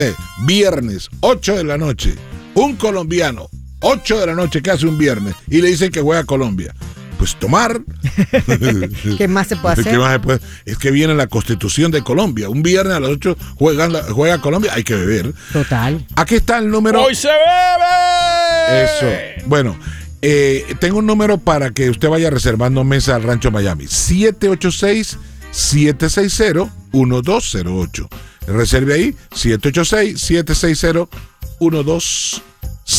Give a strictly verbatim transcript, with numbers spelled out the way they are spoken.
Viernes, ocho de la noche. Un colombiano, ocho de la noche, que hace un viernes, y le dicen que juega a Colombia. Pues tomar. ¿Qué más se puede hacer? ¿Qué más se puede? Es que viene la Constitución de Colombia. Un viernes a las ocho juegan la, juega Colombia, hay que beber. Total. Aquí está el número. ¡Hoy se bebe! Eso. Bueno, eh, tengo un número para que usted vaya reservando mesa al Rancho Miami. siete ocho seis, siete seis cero, uno dos cero ocho. Reserve ahí, siete ocho seis, siete seis cero, uno dos